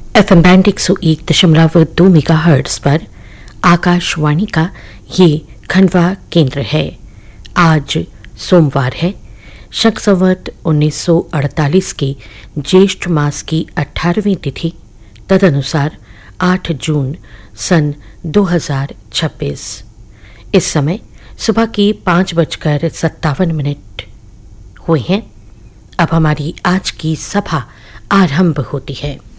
FM band 101.2 megahertz पर आकाशवाणी का ये खंडवा केंद्र है। आज सोमवार है, शक संवत 1948 के ज्येष्ठ मास की 18वीं तिथि, तदनुसार 8 जून सन 2026। इस समय सुबह की 5:57 हुए हैं। अब हमारी आज की सभा आरंभ होती है।